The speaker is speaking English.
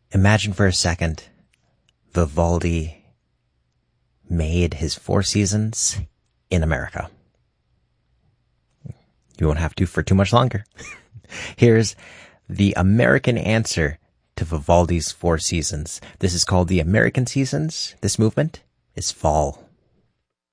Imagine for a second Vivaldi made his Four Seasons in America. You won't have to for too much longer. Here's the American answer to Vivaldi's Four Seasons. This is called the American Seasons. This movement is fall.